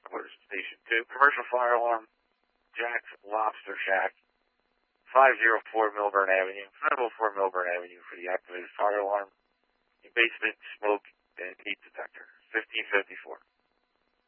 headquarters, Station 2. Commercial fire alarm, Jack's Lobster Shack, 504 Milburn Avenue, 504 Milburn Avenue for the activated fire alarm. Basement, smoke, and heat detector, 1554.